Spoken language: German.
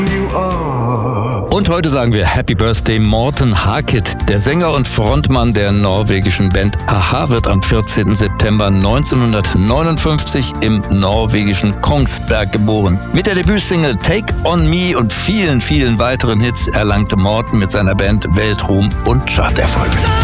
Und heute sagen wir Happy Birthday Morten Harket. Der Sänger und Frontmann der norwegischen Band a-ha wird am 14. September 1959 im norwegischen Kongsberg geboren. Mit der Debütsingle Take On Me und vielen, vielen weiteren Hits erlangte Morten mit seiner Band Weltruhm und Charterfolge.